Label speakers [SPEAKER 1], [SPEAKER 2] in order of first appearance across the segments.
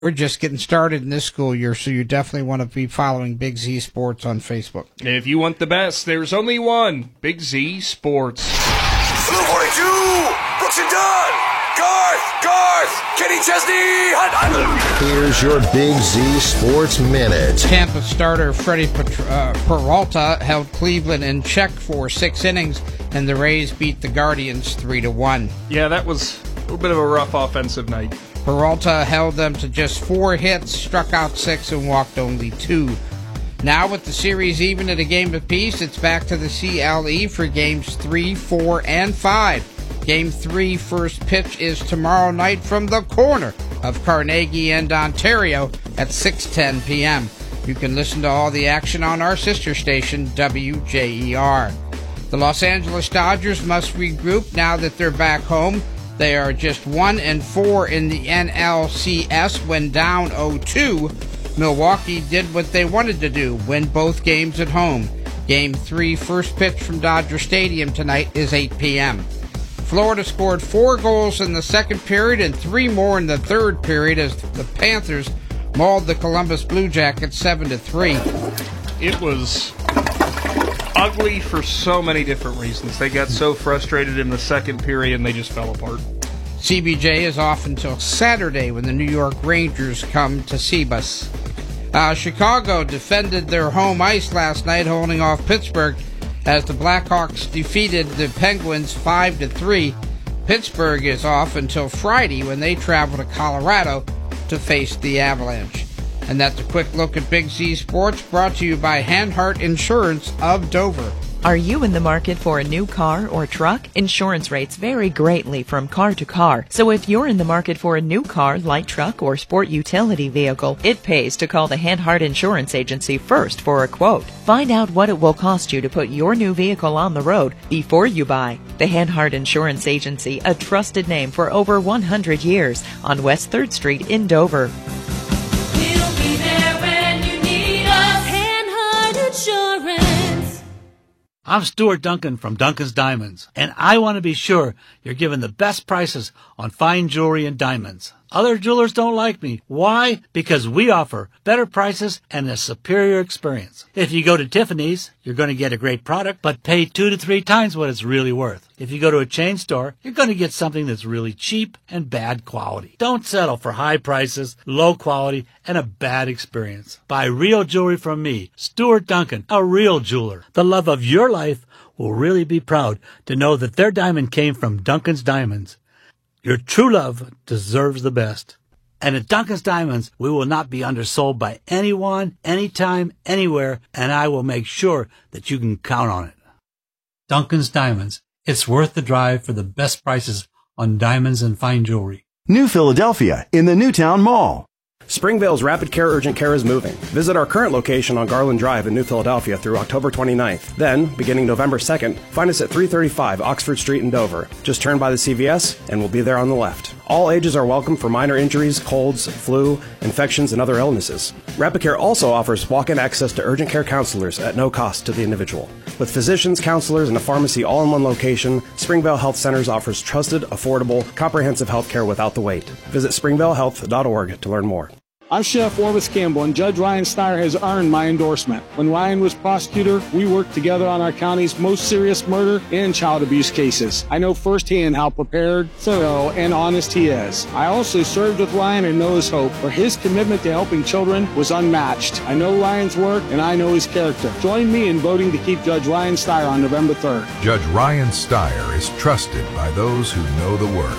[SPEAKER 1] We're just getting started in this school year, so you definitely want to be following Big Z Sports on Facebook.
[SPEAKER 2] If you want the best, there's only one, Big Z Sports.
[SPEAKER 3] Blue 42, Brooks and Dunn, Garth, Kenny Chesney, Hunt.
[SPEAKER 4] Here's your Big Z Sports Minute.
[SPEAKER 1] Tampa starter Freddie Peralta held Cleveland in check for 6 innings, and the Rays beat the Guardians 3-1.
[SPEAKER 2] Yeah, that was a little bit of a rough offensive night.
[SPEAKER 1] Peralta held them to just 4 hits, struck out 6, and walked only 2. Now with the series even at a game apiece, it's back to the CLE for games 3, 4, and 5. Game 3 first pitch is tomorrow night from the corner of Carnegie and Ontario at 6:10 p.m. You can listen to all the action on our sister station, WJER. The Los Angeles Dodgers must regroup now that they're back home. They are just 1-4 in the NLCS when down 0-2. Milwaukee did what they wanted to do, win both games at home. Game 3 first pitch from Dodger Stadium tonight is 8 p.m. Florida scored 4 goals in the second period and 3 more in the third period as the Panthers mauled the Columbus Blue Jackets 7-3.
[SPEAKER 2] It was ugly for so many different reasons. They got so frustrated in the second period and they just fell apart.
[SPEAKER 1] CBJ is off until Saturday when the New York Rangers come to Cebus. Chicago defended their home ice last night, holding off Pittsburgh as the Blackhawks defeated the Penguins 5-3. Pittsburgh is off until Friday when they travel to Colorado to face the Avalanche. And that's a quick look at Big Z Sports, brought to you by Hanhart Insurance of Dover.
[SPEAKER 5] Are you in the market for a new car or truck? Insurance rates vary greatly from car to car. So if you're in the market for a new car, light truck, or sport utility vehicle, it pays to call the Hanhart Insurance Agency first for a quote. Find out what it will cost you to put your new vehicle on the road before you buy. The Hanhart Insurance Agency, a trusted name for over 100 years, on West 3rd Street in Dover.
[SPEAKER 6] We'll be there when you need us. Hanhart Insurance.
[SPEAKER 7] I'm Stuart Duncan from Duncan's Diamonds, and I want to be sure you're given the best prices on fine jewelry and diamonds. Other jewelers don't like me. Why? Because we offer better prices and a superior experience. If you go to Tiffany's, you're going to get a great product, but pay 2 to 3 times what it's really worth. If you go to a chain store, you're going to get something that's really cheap and bad quality. Don't settle for high prices, low quality, and a bad experience. Buy real jewelry from me, Stuart Duncan, a real jeweler. The love of your life will really be proud to know that their diamond came from Duncan's Diamonds. Your true love deserves the best. And at Duncan's Diamonds, we will not be undersold by anyone, anytime, anywhere, and I will make sure that you can count on it. Duncan's Diamonds. It's worth the drive for the best prices on diamonds and fine jewelry.
[SPEAKER 8] New Philadelphia in the Newtown Mall.
[SPEAKER 9] Springvale's Rapid Care Urgent Care is moving. Visit our current location on Garland Drive in New Philadelphia through October 29th. Then, beginning November 2nd, find us at 335 Oxford Street in Dover. Just turn by the CVS and we'll be there on the left. All ages are welcome for minor injuries, colds, flu, infections, and other illnesses. Rapid Care also offers walk-in access to urgent care counselors at no cost to the individual. With physicians, counselors, and a pharmacy all in one location, Springvale Health Centers offers trusted, affordable, comprehensive health care without the wait. Visit springvalehealth.org to learn more.
[SPEAKER 10] I'm Chef Orvis Campbell, and Judge Ryan Steyer has earned my endorsement. When Ryan was prosecutor, we worked together on our county's most serious murder and child abuse cases. I know firsthand how prepared, thorough, and honest he is. I also served with Ryan and know his hope, where his commitment to helping children was unmatched. I know Ryan's work, and I know his character. Join me in voting to keep Judge Ryan Steyer on November 3rd.
[SPEAKER 11] Judge Ryan Steyer is trusted by those who know the work.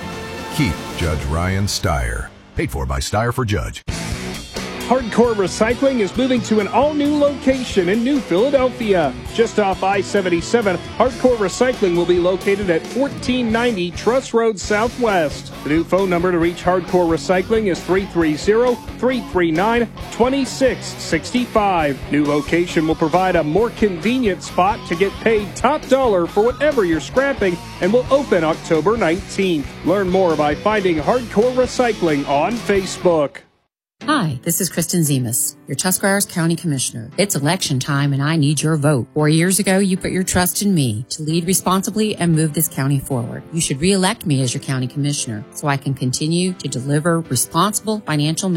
[SPEAKER 11] Keep Judge Ryan Steyer. Paid for by Steyer for Judge.
[SPEAKER 12] Hardcore Recycling is moving to an all-new location in New Philadelphia. Just off I-77, Hardcore Recycling will be located at 1490 Truss Road Southwest. The new phone number to reach Hardcore Recycling is 330-339-2665. New location will provide a more convenient spot to get paid top dollar for whatever you're scrapping and will open October 19th. Learn more by finding Hardcore Recycling on Facebook.
[SPEAKER 13] Hi, this is Kristen Zemas, your Tuscarawas County Commissioner. It's election time and I need your vote. 4 years ago, you put your trust in me to lead responsibly and move this county forward. You should re-elect me as your county commissioner so I can continue to deliver responsible financial